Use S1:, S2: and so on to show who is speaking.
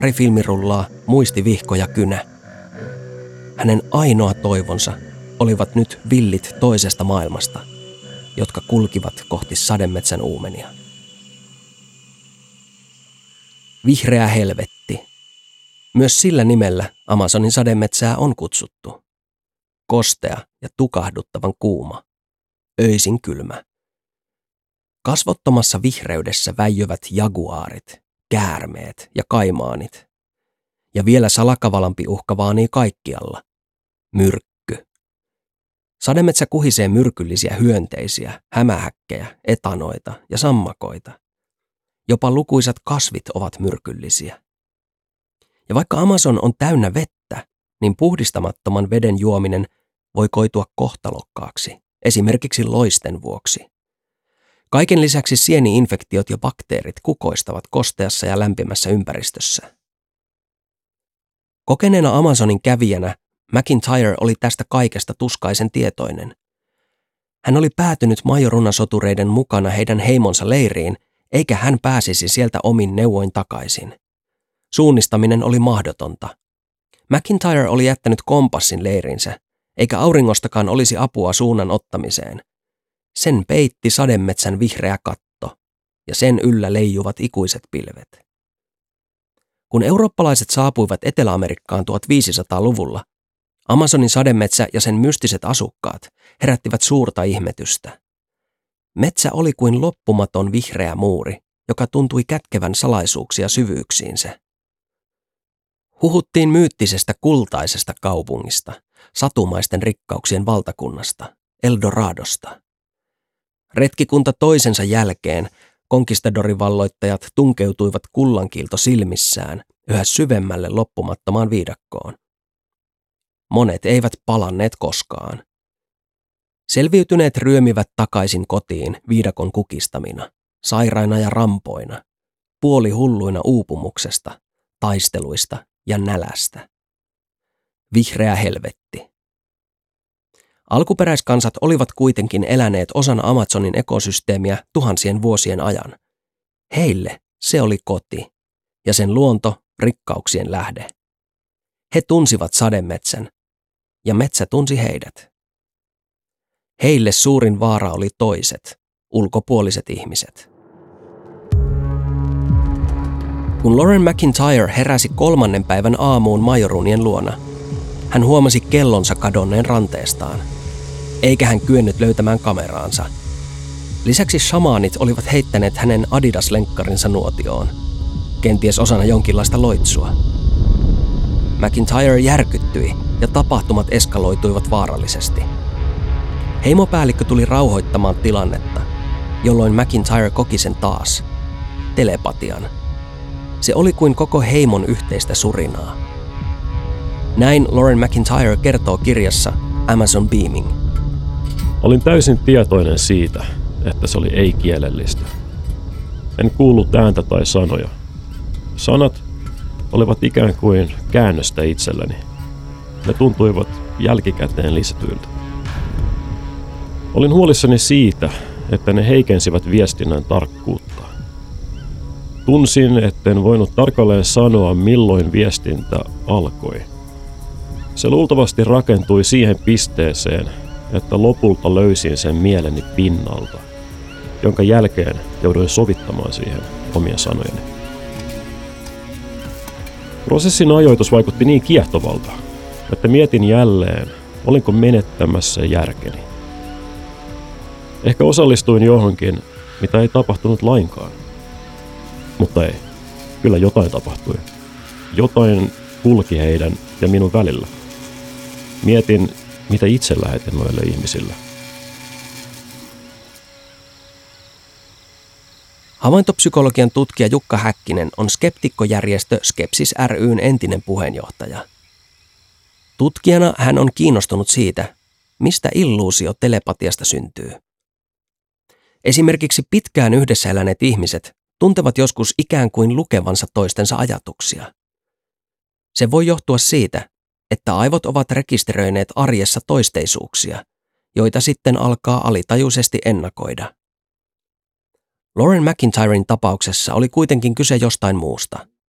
S1: Filmi rullaa Muistivihko ja kynä. Hänen ainoa toivonsa olivat nyt villit toisesta maailmasta, jotka kulkivat kohti sademetsän uumenia. Vihreä helvetti. Myös sillä nimellä Amazonin sademetsää on kutsuttu. Kostea ja tukahduttavan kuuma. Öisin kylmä. Kasvottomassa vihreydessä väijyvät jaguaarit, käärmeet ja kaimaanit. Ja vielä salakavalampi uhka vaanii kaikkialla. Myrkky. Sademetsä kuhisee myrkyllisiä hyönteisiä, hämähäkkejä, etanoita ja sammakoita. Jopa lukuisat kasvit ovat myrkyllisiä. Ja vaikka Amazon on täynnä vettä, niin puhdistamattoman veden juominen voi koitua kohtalokkaaksi, esimerkiksi loisten vuoksi. Kaiken lisäksi sieni-infektiot ja bakteerit kukoistavat kosteassa ja lämpimässä ympäristössä. Kokeneena Amazonin kävijänä McIntyre oli tästä kaikesta tuskaisen tietoinen. Hän oli päätynyt majorunasotureiden mukana heidän heimonsa leiriin, eikä hän pääsisi sieltä omin neuvoin takaisin. Suunnistaminen oli mahdotonta. McIntyre oli jättänyt kompassin leirinsä, eikä auringostakaan olisi apua suunnan ottamiseen. Sen peitti sademetsän vihreä katto, ja sen yllä leijuvat ikuiset pilvet. Kun eurooppalaiset saapuivat Etelä-Amerikkaan 1500-luvulla, Amazonin sademetsä ja sen mystiset asukkaat herättivät suurta ihmetystä. Metsä oli kuin loppumaton vihreä muuri, joka tuntui kätkevän salaisuuksia syvyyksiinsä. Huhuttiin myyttisestä kultaisesta kaupungista, satumaisten rikkauksien valtakunnasta, Eldoradosta. Retkikunta toisensa jälkeen konkistadorivalloittajat tunkeutuivat kullankiilto silmissään yhä syvemmälle loppumattomaan viidakkoon. Monet eivät palanneet koskaan. Selviytyneet ryömivät takaisin kotiin viidakon kukistamina, sairaina ja rampoina, puolihulluina uupumuksesta, taisteluista ja nälästä. Vihreä helvetti. Alkuperäiskansat olivat kuitenkin eläneet osana Amazonin ekosysteemiä tuhansien vuosien ajan. Heille se oli koti ja sen luonto rikkauksien lähde. He tunsivat sademetsän ja metsä tunsi heidät. Heille suurin vaara oli toiset, ulkopuoliset ihmiset. Kun Lauren McIntyre heräsi 3. päivän aamuun majorunien luona, hän huomasi kellonsa kadonneen ranteestaan. Eikä hän kyennyt löytämään kameraansa. Lisäksi shamaanit olivat heittäneet hänen Adidas-lenkkarinsa nuotioon, kenties osana jonkinlaista loitsua. McIntyre järkyttyi ja tapahtumat eskaloituivat vaarallisesti. Heimopäällikkö tuli rauhoittamaan tilannetta, jolloin McIntyre koki sen taas. Telepatian. Se oli kuin koko heimon yhteistä surinaa. Näin Lauren McIntyre kertoo kirjassa Amazon Beaming.
S2: Olin täysin tietoinen siitä, että se oli ei-kielellistä. En kuullut ääntä tai sanoja. Sanat olivat ikään kuin käännöstä itselleni. Ne tuntuivat jälkikäteen lisätyiltä. Olin huolissani siitä, että ne heikensivät viestinnän tarkkuutta. Tunsin, etten voinut tarkalleen sanoa, milloin viestintä alkoi. Se luultavasti rakentui siihen pisteeseen, että lopulta löysin sen mieleni pinnalta, jonka jälkeen jouduin sovittamaan siihen omia sanojeni. Prosessin ajoitus vaikutti niin kiehtovalta, että mietin jälleen, olinko menettämässä järkeni. Ehkä osallistuin johonkin, mitä ei tapahtunut lainkaan. Mutta ei, kyllä jotain tapahtui. Jotain kulki heidän ja minun välillä. Mietin, mitä itse lähetin noille ihmisille.
S1: Havaintopsykologian tutkija Jukka Häkkinen on skeptikkojärjestö Skepsis ry:n entinen puheenjohtaja. Tutkijana hän on kiinnostunut siitä, mistä illuusio telepatiasta syntyy. Esimerkiksi pitkään yhdessä eläneet ihmiset tuntevat joskus ikään kuin lukevansa toistensa ajatuksia. Se voi johtua siitä, että aivot ovat rekisteröineet arjessa toisteisuuksia, joita sitten alkaa alitajuisesti ennakoida. Lauren McIntyren tapauksessa oli kuitenkin kyse jostain muusta.